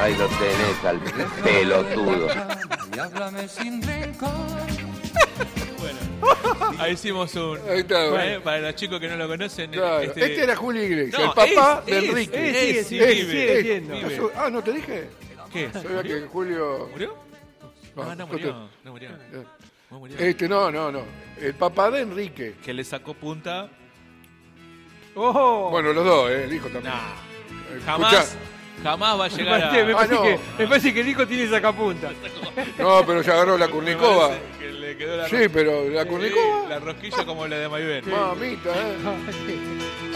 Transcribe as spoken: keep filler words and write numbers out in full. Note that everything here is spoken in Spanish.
Ahí lo tenés al pelotudo. Bueno, ahí hicimos un... Ahí está, bueno. eh, para los chicos que no lo conocen... Claro. Este, Este era Julio Iglesias, No, el papá es- de es- Enrique. es- sigue, es- sigue, vive, sigue Eh, siendo. vive. eso- Ah, ¿no te dije? ¿Qué? Sabía que Julio... ¿Murió? No, No, no no murió. te- No murió. No murió. Este, no, no, no. El papá de Enrique. Que le sacó punta... ¡Ojo! Bueno, los dos, eh, el hijo también. Nah. Escuchá. Jamás, jamás va a me llegar parece, me a... parece Ah, no. que, me parece que Nico tiene sacapunta. No, pero se agarró la Me Kurnikova. parece que le quedó la Sí, ros- pero la Sí, Kurnikova. la rosquilla como la de Mayben. Mamita, eh.